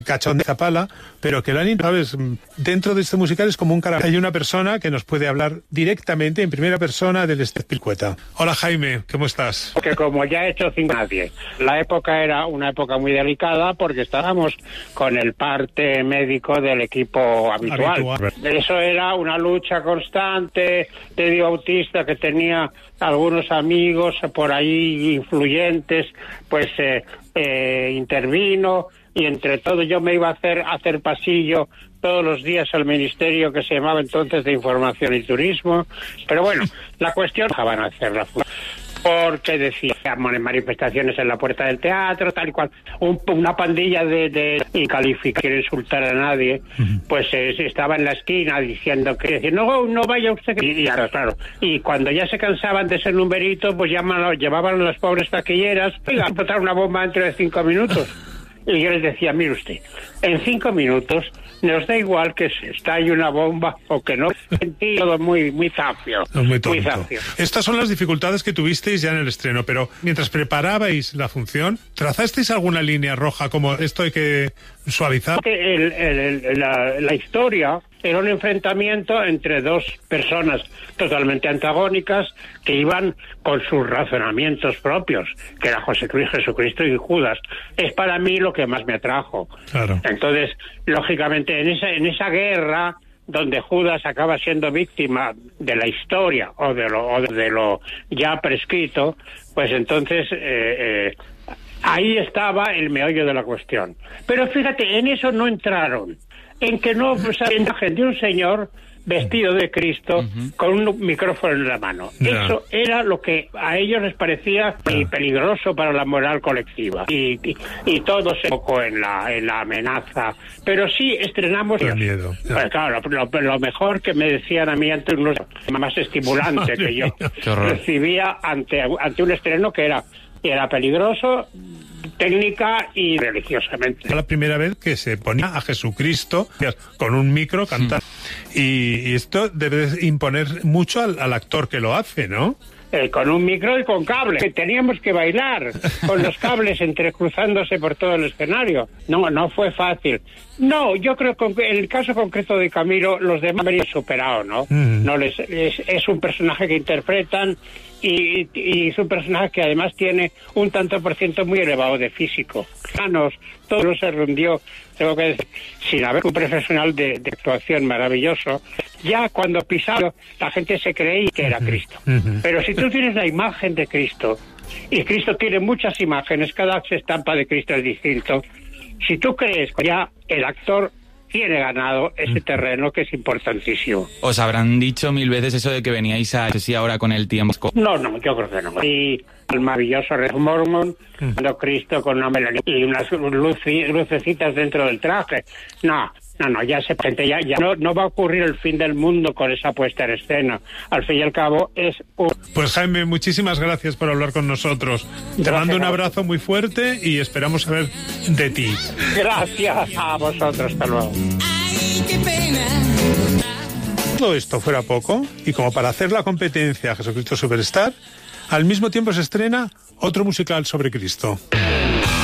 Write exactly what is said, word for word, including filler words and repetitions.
cachón de Zapala, pero que Lani, sabes, dentro de este musical es como un caramelo. Hay una persona que nos puede hablar directamente en primera persona del Espilcueta. Hola Jaime, ¿cómo estás? Que como ya he hecho cinco nadie, la época era una época muy delicada porque estábamos con el parte médico del equipo habitual. habitual. Eso era una lucha constante. Tedio autista que tenía algunos amigos por ahí influyentes, pues eh, eh, intervino. Y entre todo yo me iba a hacer, a hacer pasillo todos los días al ministerio que se llamaba entonces de Información y Turismo. Pero bueno, la cuestión van a hacerla porque decían manifestaciones en la puerta del teatro, tal y cual. Un, una pandilla de, de incalificados, quiere insultar a nadie, pues eh, estaba en la esquina diciendo que decía, no, no vaya usted. Y, y claro, claro. Y cuando ya se cansaban de ese numerito, pues llaman, llevaban a las pobres taquilleras y a explotar una bomba dentro de cinco minutos. Y yo les decía, mire usted, en cinco minutos nos da igual que se estalle una bomba o que no. Sentí todo muy, muy zafio. Muy tonto. Muy zafio. Estas son las dificultades que tuvisteis ya en el estreno, pero mientras preparabais la función, ¿trazasteis alguna línea roja como esto hay que suavizar? El, el, el, la, la historia era un enfrentamiento entre dos personas totalmente antagónicas que iban con sus razonamientos propios, que era José Luis, Jesucristo y Judas. Es para mí lo que más me atrajo. Claro. Entonces, lógicamente, en esa, en esa guerra donde Judas acaba siendo víctima de la historia o de lo, o de lo ya prescrito, pues entonces eh, eh, ahí estaba el meollo de la cuestión. Pero fíjate, en eso no entraron. En que no sale imagen de un señor vestido de Cristo uh-huh. con un micrófono en la mano. Yeah. Eso era lo que a ellos les parecía yeah. peligroso para la moral colectiva. Y, y, y todo se enfocó en la, en la amenaza. Pero sí estrenamos... El miedo. Yeah. Pues claro, lo, lo mejor que me decían a mí ante unos más estimulante que yo recibía ante, ante un estreno que era, era peligroso, técnica y religiosamente. Fue la primera vez que se ponía a Jesucristo con un micro cantar. Mm. Y, y esto debe imponer mucho al, al actor que lo hace, ¿no? Eh, con un micro y con cable. Que teníamos que bailar con los cables entrecruzándose por todo el escenario. No, no fue fácil. No, yo creo que en el caso concreto de Camilo, los demás habrían superado, ¿no? Mm. No les, es, es un personaje que interpretan y, y es un personaje que además tiene un tanto por ciento muy elevado de físico. Manos, todo se rindió, tengo que decir, sin haber un profesional de, de actuación maravilloso. Ya cuando pisaba, la gente se creía que era Cristo. Uh-huh. Pero si tú tienes la imagen de Cristo, y Cristo tiene muchas imágenes, cada estampa de Cristo es distinto, si tú crees que ya el actor tiene ganado ese terreno, que es importantísimo. Os habrán dicho mil veces eso de que veníais a... sí, ahora con el tiempo. No, no, yo creo que no. Y el maravilloso Rey Mormon, cuando Cristo con una melanina y unas luci, lucecitas dentro del traje. No, no, no, ya se ya, ya no, no va a ocurrir el fin del mundo con esa puesta en escena. Al fin y al cabo es un... Pues Jaime, muchísimas gracias por hablar con nosotros. Te gracias, mando un abrazo muy fuerte y esperamos saber de ti. Gracias a vosotros, hasta luego. Ay, qué pena. Todo esto fuera poco, y como para hacer la competencia a Jesucristo Superstar, al mismo tiempo se estrena otro musical sobre Cristo.